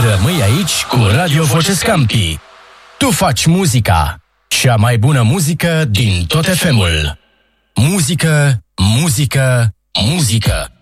Rămâi aici cu Radio Voce Scampi. Tu faci muzica, cea mai bună muzică din tot FM-ul. Muzică, muzică, muzică.